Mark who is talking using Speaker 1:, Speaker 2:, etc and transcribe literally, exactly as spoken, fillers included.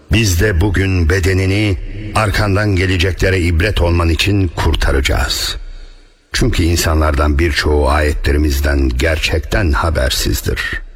Speaker 1: Biz de bugün bedenini arkandan geleceklere ibret olman için kurtaracağız. Çünkü insanlardan birçoğu ayetlerimizden gerçekten habersizdir.